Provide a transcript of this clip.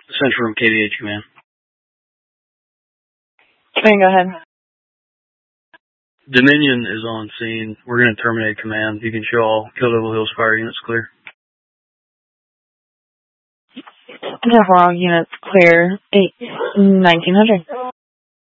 Central from KVH Command. Command, go ahead. Dominion is on scene. We're going to terminate command. You can show all Kill Devil Hills fire units clear. Devil units clear. 1900.